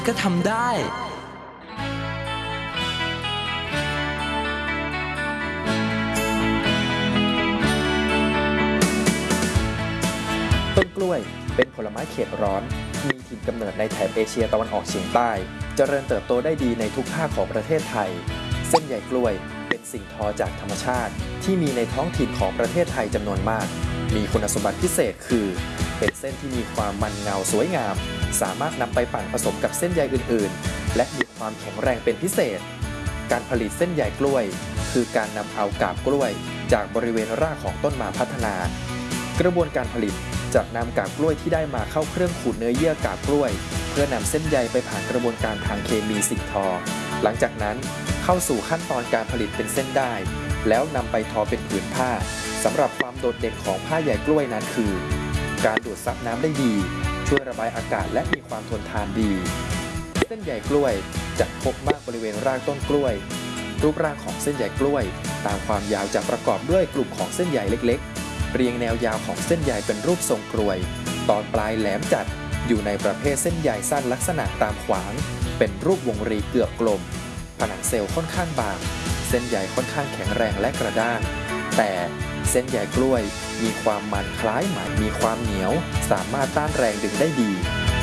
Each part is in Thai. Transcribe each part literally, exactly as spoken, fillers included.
ก็ทำได้ต้นกล้วยเป็นผลไม้เขตร้อนมีถิ่นกำเนิดในแถบเอเชียตะวันออกเฉียงใต้เจริญเติบโตได้ดีในทุกภาคของประเทศไทยเส้นใยกล้วยเป็นสิ่งทอจากธรรมชาติที่มีในท้องถิ่นของประเทศไทยจำนวนมากมีคุณสมบัติพิเศษคือเป็นเส้นที่มีความมันเงาสวยงามสามารถนำไปปั่นผสมกับเส้นใยอื่นๆและมีความแข็งแรงเป็นพิเศษการผลิตเส้นใยกล้วยคือการนำเอากาบกล้วยจากบริเวณรากของต้นมาพัฒนากระบวนการผลิตจะนำกาบกล้วยที่ได้มาเข้าเครื่องขูดเนื้อเยื่อกาบกล้วยเพื่อนำเส้นใยไปผ่านกระบวนการทางเคมีสิ่งทอหลังจากนั้นเข้าสู่ขั้นตอนการผลิตเป็นเส้นได้แล้วนำไปทอเป็นผืนผ้าสำหรับความโดดเด่นของผ้าใยกล้วยนั้นคือการดูดซับน้ำได้ดีช่วยระบายอากาศและมีความทนทานดีเส้นใยกล้วยจะพบมากบริเวณรากต้นกล้วยรูปร่างของเส้นใยกล้วยตามความยาวจะประกอบด้วยกลุ่มของเส้นใยเล็กๆเรียงแนวยาวของเส้นใยเป็นรูปทรงกรวยตอนปลายแหลมจัดอยู่ในประเภทเส้นใยสั้นลักษณะตามขวางเป็นรูปวงรีเกือบกลมผนังเซลล์ค่อนข้างบางเส้นใยค่อนข้างแข็งแรงและกระด้างแต่เส้นใยกล้วยมีความมันคล้ายไหมมีความเหนียวสามารถต้านแรงดึงได้ดี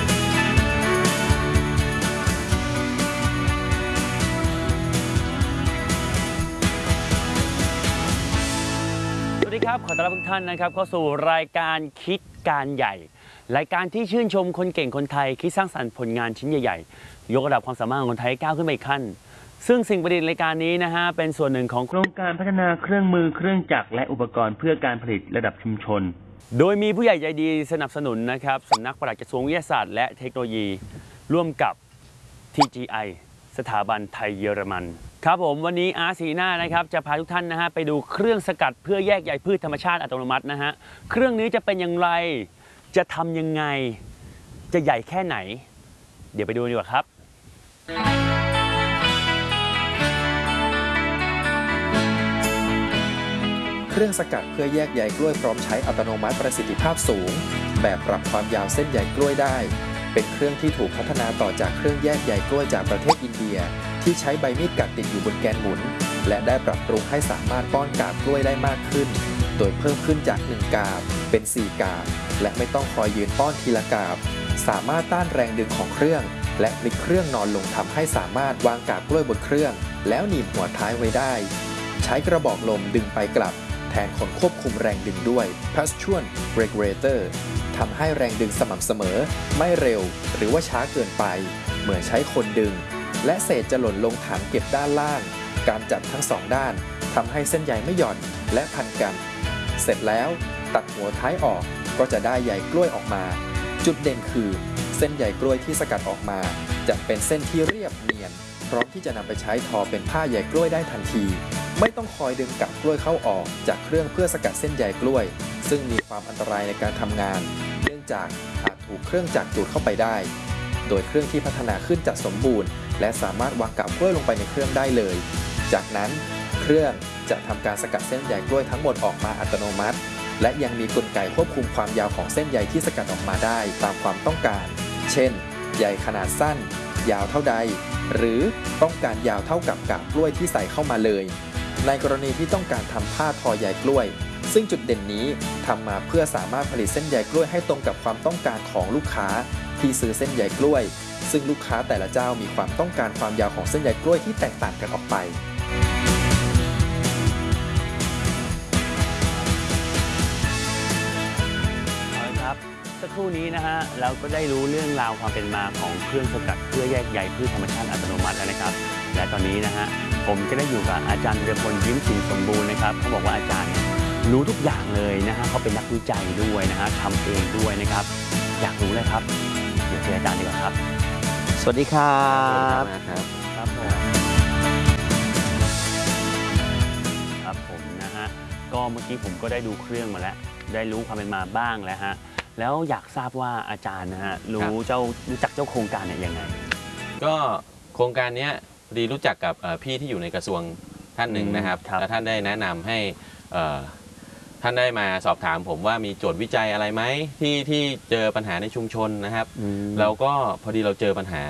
สวัสดีครับขอต้อนรับทุกท่านนะครับเข้าสู่รายการคิดการใหญ่รายการที่ชื่นชมคนเก่งคนไทยคิดสร้างสรรค์ผลงานชิ้นใหญ่ๆยกระดับความสามารถของคนไทยก้าวขึ้นไปอีกขั้นซึ่งสิ่งประดิษฐ์รายการนี้นะฮะเป็นส่วนหนึ่งของโครงการพัฒนาเครื่องมือเครื่องจักรและอุปกรณ์เพื่อการผลิตระดับชุมชนโดยมีผู้ใหญ่ใจดีสนับสนุนนะครับสำนักปลัดกระทรวงวิทยาศาสตร์และเทคโนโลยีร่วมกับ ที จี ไอ สถาบันไทยเยอรมันครับผมวันนี้อาร์ซีน่านะครับจะพาทุกท่านนะฮะไปดูเครื่องสกัดเพื่อแยกใยพืชธรรมชาติอัตโนมัตินะฮะเครื่องนี้จะเป็นอย่างไรจะทำยังไงจะใหญ่แค่ไหนเดี๋ยวไปดูดีกว่าครับเครื่องสกัดเพื่อแยกใยกล้วยพร้อมใช้อัตโนมัติประสิทธิภาพสูงแบบปรับความยาวเส้นใยกล้วยได้เป็นเครื่องที่ถูกพัฒนาต่อจากเครื่องแยกใยกล้วยจากประเทศอินเดียที่ใช้ใบมีดกัดติดอยู่บนแกนหมุนและได้ปรับปรุงให้สามารถป้อนกาบกล้วยได้มากขึ้นโดยเพิ่มขึ้นจากหนึ่งกาบเป็นสี่กาบและไม่ต้องคอยยืนป้อนทีละกาบสามารถต้านแรงดึงของเครื่องและพลิกเครื่องนอนลงทำให้สามารถวางกาบกล้วยบนเครื่องแล้วหนีบหัวท้ายไว้ได้ใช้กระบอกลมดึงไปกลับแทนคนควบคุมแรงดึงด้วย Passion Regulator ทำให้แรงดึงสม่ำเสมอไม่เร็วหรือว่าช้าเกินไปเมื่อใช้คนดึงและเศษจะหล่นลงถังเก็บด้านล่างการจับทั้งสองด้านทำให้เส้นใยไม่หย่อนและพันกันเสร็จแล้วตัดหัวท้ายออกก็จะได้ใยกล้วยออกมาจุดเด่นคือเส้นใยกล้วยที่สกัดออกมาจะเป็นเส้นที่เรียบเนียนพร้อมที่จะนำไปใช้ทอเป็นผ้าใยกล้วยได้ทันทีไม่ต้องคอยดึงกับกล้วยเข้าออกจากเครื่องเพื่อสกัดเส้นใยกล้วยซึ่งมีความอันตรายในการทำงานเนื่องจากอาจถูกเครื่องจักรดูดเข้าไปได้โดยเครื่องที่พัฒนาขึ้นจะสมบูรณ์และสามารถวางกับกล้วยลงไปในเครื่องได้เลยจากนั้นเครื่องจะทำการสกัดเส้นใยกล้วยทั้งหมดออกมาอัตโนมัติและยังมีกลไกควบคุมความยาวของเส้นใยที่สกัดออกมาได้ตามความต้องการเช่นใยขนาดสั้นยาวเท่าใดหรือต้องการยาวเท่ากับกาบกล้วยที่ใส่เข้ามาเลยในกรณีที่ต้องการทำผ้าทอใยกล้วยซึ่งจุดเด่นนี้ทำมาเพื่อสามารถผลิตเส้นใยกล้วยให้ตรงกับความต้องการของลูกค้าที่ซื้อเส้นใยกล้วยซึ่งลูกค้าแต่ละเจ้ามีความต้องการความยาวของเส้นใยกล้วยที่แตกต่างกันออกไปสักครู่นี้นะฮะเราก็ได้รู้เรื่องราวความเป็นมาของเครื่องสกัดเพื่อแยกใยพืชธรรมชาติอัตโนมัติแล้วนะครับและตอนนี้นะฮะผมก็ได้อยู่กับอาจารย์วีรพลยิ้มสินสมบูรณ์นะครับเขาบอกว่าอาจารย์เนี่ยรู้ทุกอย่างเลยนะฮะเขาเป็นนักวิจัยด้วยนะฮะทำเองด้วยนะครับอยากรู้เลยครับเดี๋ยวเจออาจารย์ดีกว่าครับสวัสดีครับครับครับผมครับผมนะฮะก็เมื่อกี้ผมก็ได้ดูเครื่องมาแล้วได้รู้ความเป็นมาบ้างแล้วฮะแล้วอยากทราบว่าอาจารย์นะฮะรู้เจ้ารู้จักเจ้าโครงการเนี่ยยังไงก็โครงการนี้พอดีรู้จักกับพี่ที่อยู่ในกระทรวงท่านหนึ่งนะครับแล้วท่านได้แนะนำให้ท่านได้มาสอบถามผมว่ามีโจทย์วิจัยอะไรไหมที่ที่เจอปัญหาในชุมชนนะครับแล้วก็พอดีเราเจอปัญหา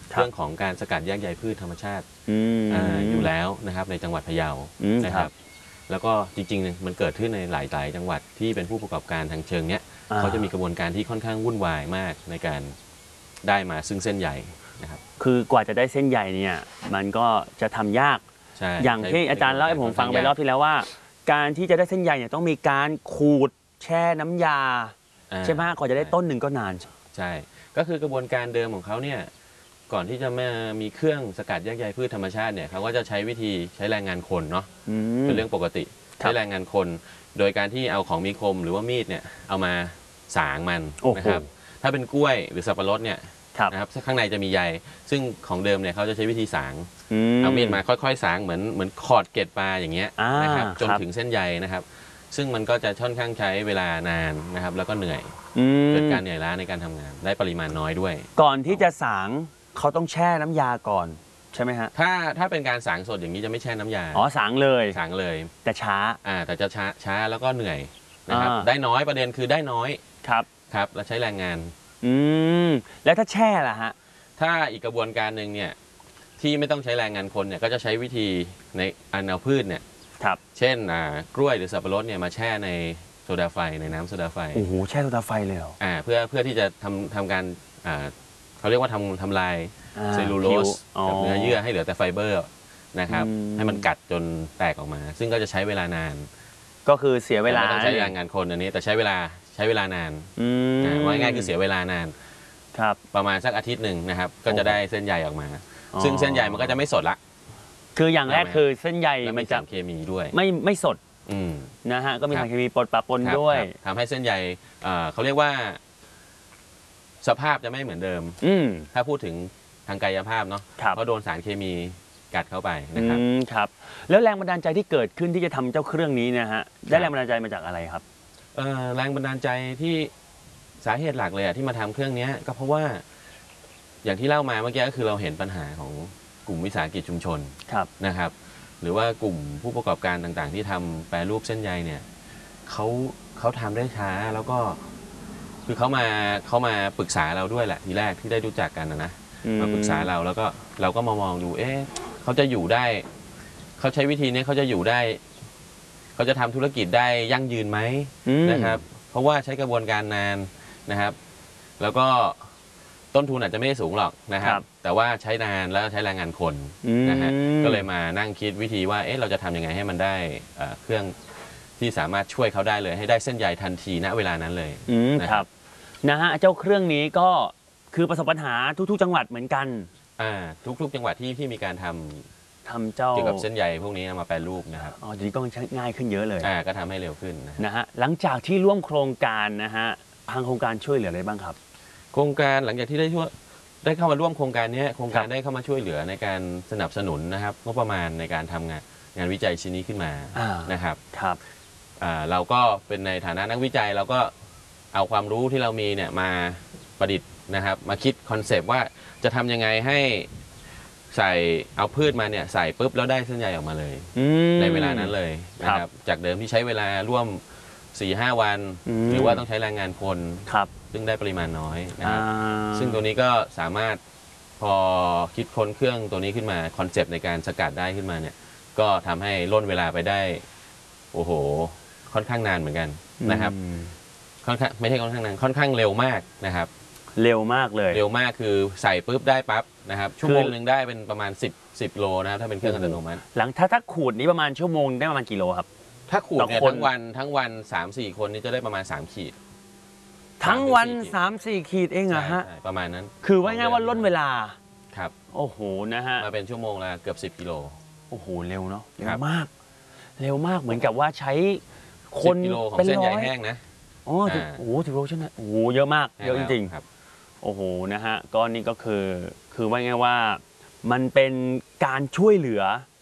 เรื่องของการสกัดแยกใยพืชธรรมชาติอืมอ่าอยู่แล้วนะครับในจังหวัดพะเยาอืมนะคครัรับ บแล้วก็จริงๆมันเกิดขึ้นในหลายๆจังหวัดที่เป็นผู้ประกอบการทางเชิงเนี้ยอ่าเขาจะมีกระบวนการที่ค่อนข้างวุ่นวายมากในการได้มาซึ่งเส้นใยนะครับคือกว่าจะได้เส้นใหญ่เนี่ยมันก็จะทำยากใช่อย่างที่อาจารย์เล่าให้ผมฟังไปรอบที่แล้วว่า การที่จะได้เส้นใหญ่เนี่ยต้องมีการขูดแช่น้ำยาอ่าใช่ไหมกว่าจะได้ต้นหนึ่งก็นานใช่ก็คือกระบวนการเดิมของเขาเนี่ยก่อนที่จะมามีเครื่องสกัดแยกใยพืชธรรมชาติเนี่ยเขาก็จะใช้วิธีใช้แรงงานคนเนาะอืมเป็นเรื่องปกติครับใช้แรงงานคน โดยการที่เอาของมีคมหรือว่ามีดเนี่ยเอามาสางมันโอ้โหนะครับถ้าเป็นกล้วยหรือสับปะรดเนี่ยครับนะครับข้างในจะมีใยซึ่งของเดิมเนี่ยเขาจะใช้วิธีสางอืเอามีดมาค่อยๆ สางเหมือนเหมือนขอดเกล็ดปลาอย่างเงี้ยอ่านนะครับจนครับถึงเส้นใยนะครับ ซึ่งมันก็จะค่อนข้างใช้เวลานานนะครับ แล้วก็เหนื่อยอืมเกิดการเหนื่อยล้าในการทำงาน ได้ปริมาณน้อยด้วยก่อนที่จะสางเขาต้องแช่น้ำยาก่อนใช่ไหมฮะถ้าถ้าเป็นการสางสดอย่างนี้จะไม่แช่น้ำยาอ๋อสางเลยสางเลยแต่ช้าอ่าแต่จะช้าช้าแล้วก็เหนื่อยนะครับอ่าได้น้อยประเด็นคือได้น้อยครับครับและใช้แรงงานอืมแล้วถ้าแช่ล่ะฮะถ้าอีกกระบวนการหนึ่งเนี่ยที่ไม่ต้องใช้แรงงานคนเนี่ยก็จะใช้วิธีในอันเอาพืชเนี่ยครับเช่นอ่ากล้วยหรือสับปะรดเนี่ยมาแช่ในโซดาไฟในน้ำโซดาไฟโอ้โหแช่โซดาไฟเลยเหรออ่าเพื่อเพื่อที่จะทำทำการอ่าเขาเรียกว่าทำทำลายอ่าเซลลูโลผิวสกับเนื้อเยื่อให้เหลือแต่ไฟเบอร์นะครับอืมให้มันกัดจนแตกออกมา ซึ่งก็จะใช้เวลานานก็คือเสียเวลาแต่ไม่ต้องใช้แรงงานคนอันนี้แต่ใช้เวลาใช้เวลานานอืมอ่าว่าง่ายๆคือเสียเวลานานครับประมาณสักอาทิตย์หนึ่งนะครับก็จะได้เส้นใยออกมาอ๋อซึ่งเส้นใยมันก็จะไม่สดละคืออย่างแรกใช่ไหมคือเส้นใยและมัมีนจะสารเคมีด้วยไม่ไม่สดอืมนะฮะก็มีครับสารเคมีปนปะปนครับด้วยครับทำให้เส้นใยเอ่อเขาเรียกว่า สภาพจะไม่เหมือนเดิมอืมถ้าพูดถึงทางกายภาพเนาะครับเพราะโดนสารเคมีกัดเข้าไปนะครับอืมครับแล้วแรงบันดาลใจที่เกิดขึ้นที่จะทำเจ้าเครื่องนี้เนะฮะได้แรงบันดาลใจมาจากอะไรครับเอ่อแรงบันดาลใจที่สาเหตุหลักเลยอะที่มาทำเครื่องเนี้ยก็เพราะว่าอย่างที่เล่ามาเมื่อกี้ก็คือเราเห็นปัญหาของกลุ่มวิสาหกิจชุมชนครับนะครับ หรือว่ากลุ่มผู้ประกอบการต่างๆ ที่ทำแปรรูปเส้นใยเนี่ยเขาเขาทำได้ช้าแล้วก็คือเขามาเขามาปรึกษาเราด้วยแหละทีแรกที่ได้รู้จักกันนะนะอืมมาปรึกษาเราแล้วก็เราก็มามองดู เอ๊ะเขาจะอยู่ได้เขาใช้วิธีนี้เขาจะอยู่ได้เขาจะทำธุรกิจได้ยั่งยืนไหมอืมนะครับเพราะว่าใช้กระบวนการนานนะครับ แล้วก็ต้นทุนอาจจะไม่ได้สูงหรอกนะครับครับแต่ว่าใช้นานแล้วใช้แรงงานคนอืมนะฮะก็เลยมานั่งคิดวิธีว่าเอ๊ะเราจะทำยังไงให้มันได้เอ่อเครื่องที่สามารถช่วยเขาได้เลย ให้ได้เส้นใยทันทีณเวลานั้นเลยอืมนะคครัรับบ นะฮะเจ้าเครื่องนี้ก็คือประสบปัญหาทุกๆ จังหวัดเหมือนกันอ่าทุกๆ จังหวัดที่ที่มีการทำทำเจ้าเกี่ยวกับเส้นใยพวกนี้นำมาแปรรูปนะครับอ๋อทีนี้ก็ง่ายขึ้นเยอะเลยอ่าก็ทำให้เร็วขึ้นนะฮะนะฮะหลังจากที่ร่วมโครงการนะฮะทางโครงการช่วยเหลืออะไรบ้างครับโครงการหลังจากที่ได้ช่วยได้เข้ามาร่วมโครงการนี้โครงการครับได้เข้ามาช่วยเหลือในการสนับสนุนนะครับงบประมาณในการทำงานงานวิจัยชิ้นนี้ขึ้นมาอ่านะครับครับอ่าเราก็เป็นในฐานะนักวิจัยเราก็เอาความรู้ที่เรามีเนี่ยมาประดิษฐ์นะครับ มาคิดคอนเซปต์ว่าจะทำยังไงให้ใส่เอาพืชมาเนี่ยใส่ปุ๊บแล้วได้เส้นใยออกมาเลยอืมในเวลานั้นเลยนะคครัรับบ จากเดิมที่ใช้เวลาร่วม สี่ห้า วันอืมหรือว่าต้องใช้แรงงานคนครับซึ่งได้ปริมาณน้อยนะคอ่ารับซึ่งตัวนี้ก็สามารถพอคิดค้นเครื่องตัวนี้ขึ้นมาคอนเซปต์ในการสกัดได้ขึ้นมาเนี่ยก็ทำให้ล่นเวลาไปได้โอ้โหค่อนข้างนานเหมือนกันนะครับอืมค่อนข้างไม่ใช่ค่อนข้างนานค่อนข้างเร็วมากนะครับเร็วมากเลยเร็วมากคือใส่ปุ๊บได้ปั๊บนะครับชั่วโมงคือหนึ่งได้เป็นประมาณสิบ สิบโลนะครับถ้าเป็นเครื่องอัตโนมัติหลังถ้าถ้าขูดนี้ประมาณชั่วโมงได้ประมาณกี่โลครับถ้าขูดเนี่ยต่อคนทั้งวันทั้งวัน สามสี่ คนนี่จะได้ประมาณสามขีดทั้งวันสามถึงสี่สามสี่ขีดเองเหรอฮะใช่ประมาณนั้นคือว่าง่ายๆว่าล่นเวลาครับโอ้โหนะฮะมาเป็นชั่วโมงละเกือบสิบกิโลโอ้โหเร็วเนาะเร็ครัวบมาก เร็วมากเหมือนกับว่าใช้คสิบนกิโลของเป็นเส้นใยร้อยแห้งนะอ๋อสิบอ่าโอ้โหสิบโลใช่ไหมโอ้โหเยอะมากเยอะจริงครับๆโอ้โหนะฮะก็นี่ก็คือคือว่าง่ายๆว่ามันเป็นการช่วยเหลือ